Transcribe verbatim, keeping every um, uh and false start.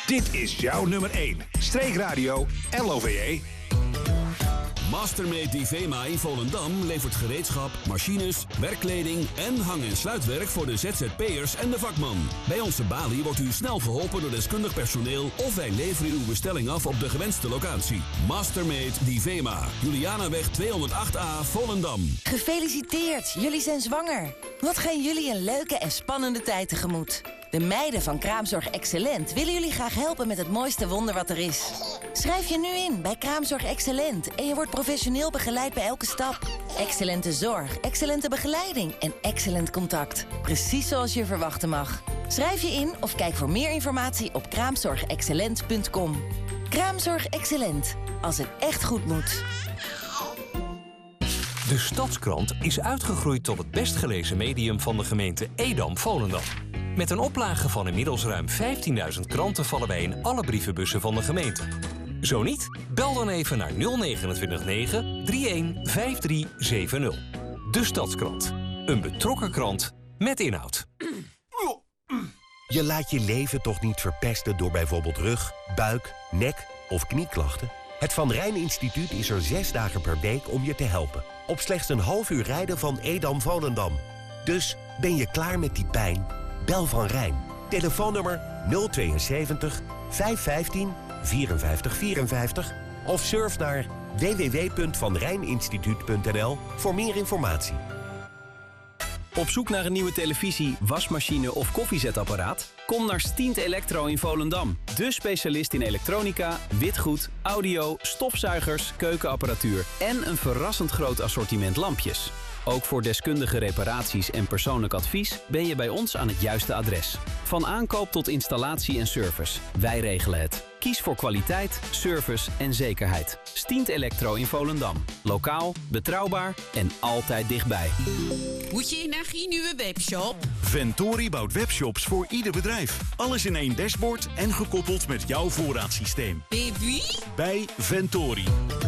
Dit is jouw nummer één. Streekradio L O V E. Mastermate Divema in Volendam levert gereedschap, machines, werkkleding en hang- en sluitwerk voor de Z Z P'ers en de vakman. Bij onze balie wordt u snel geholpen door deskundig personeel of wij leveren uw bestelling af op de gewenste locatie. Mastermate Divema, Julianaweg tweehonderdacht A, Volendam. Gefeliciteerd, jullie zijn zwanger. Wat gaan jullie een leuke en spannende tijd tegemoet. De meiden van Kraamzorg Excellent willen jullie graag helpen met het mooiste wonder wat er is. Schrijf je nu in bij Kraamzorg Excellent en je wordt professioneel begeleid bij elke stap. Excellente zorg, excellente begeleiding en excellent contact. Precies zoals je verwachten mag. Schrijf je in of kijk voor meer informatie op kraamzorg excellent punt com. Kraamzorg Excellent, als het echt goed moet. De Stadskrant is uitgegroeid tot het best gelezen medium van de gemeente Edam-Volendam. Met een oplage van inmiddels ruim vijftienduizend kranten vallen wij in alle brievenbussen van de gemeente. Zo niet? Bel dan even naar nul twee negen drie een vijf drie zeven nul. De Stadskrant. Een betrokken krant met inhoud. Je laat je leven toch niet verpesten door bijvoorbeeld rug, buik, nek of knieklachten? Het Van Rijn Instituut is er zes dagen per week om je te helpen. Op slechts een half uur rijden van Edam-Volendam. Dus ben je klaar met die pijn? Bel Van Rijn. Telefoonnummer nul zevenentwintig vijf vijftien vierenvijftig vierenvijftig of surf naar w w w punt van rijn instituut punt n l voor meer informatie. Op zoek naar een nieuwe televisie, wasmachine of koffiezetapparaat? Kom naar Stient Electro in Volendam. De specialist in elektronica, witgoed, audio, stofzuigers, keukenapparatuur en een verrassend groot assortiment lampjes. Ook voor deskundige reparaties en persoonlijk advies ben je bij ons aan het juiste adres. Van aankoop tot installatie en service. Wij regelen het. Kies voor kwaliteit, service en zekerheid. Stient Electro in Volendam. Lokaal, betrouwbaar en altijd dichtbij. Moet je naar geen nieuwe webshop? Ventori bouwt webshops voor ieder bedrijf. Alles in één dashboard en gekoppeld met jouw voorraadsysteem. Bij wie? Bij Ventori.